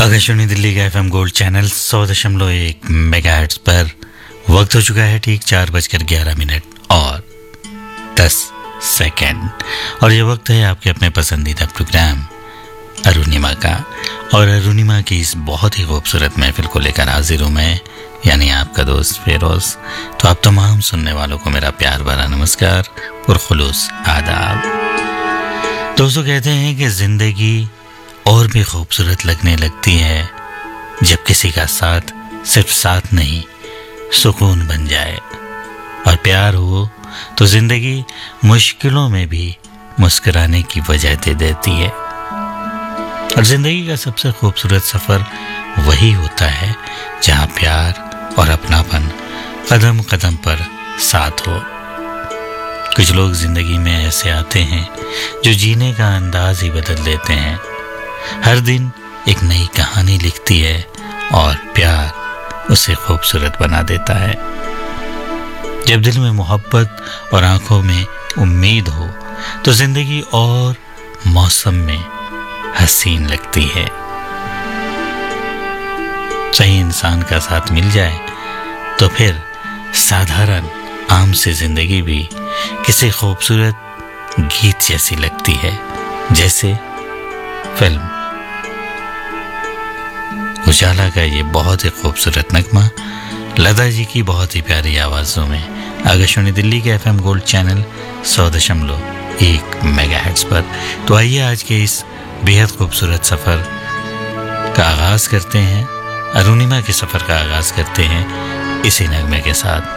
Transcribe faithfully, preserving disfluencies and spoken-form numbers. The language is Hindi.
आकाशवाणी दिल्ली का एफएम गोल्ड चैनल सौ दशमलव एक मेगाहर्ट्ज पर वक्त हो चुका है ठीक चार बजकर ग्यारह मिनट और दस सेकेंड और ये वक्त है आपके अपने पसंदीदा प्रोग्राम अरुणिमा का। और अरुणिमा की इस बहुत ही खूबसूरत महफिल को लेकर हाजिर हूँ मैं, यानी आपका दोस्त फेरोज। तो आप तमाम सुनने वालों को मेरा प्यार भरा नमस्कार और खुलूस आदाब। दोस्तों, कहते हैं कि जिंदगी और भी खूबसूरत लगने लगती है जब किसी का साथ सिर्फ साथ नहीं सुकून बन जाए, और प्यार हो तो जिंदगी मुश्किलों में भी मुस्कुराने की वजह दे देती है। और जिंदगी का सबसे खूबसूरत सफर वही होता है जहां प्यार और अपनापन कदम कदम पर साथ हो। कुछ लोग जिंदगी में ऐसे आते हैं जो जीने का अंदाज ही बदल देते हैं। हर दिन एक नई कहानी लिखती है और प्यार उसे खूबसूरत बना देता है। जब दिल में मोहब्बत और आंखों में उम्मीद हो तो जिंदगी और मौसम में हसीन लगती है। सही इंसान का साथ मिल जाए तो फिर साधारण आम सी जिंदगी भी किसी खूबसूरत गीत जैसी लगती है, जैसे फिल्म उजाला का ये बहुत ही खूबसूरत नगमा लता जी की बहुत ही प्यारी आवाजों में आकाशवाणी दिल्ली के एफएम गोल्ड चैनल सौ दशमलव एक मेगाहर्ट्ज पर। तो आइए आज के इस बेहद खूबसूरत सफर का आगाज करते हैं, अरुणिमा के सफर का आगाज करते हैं इसी नगमे के साथ।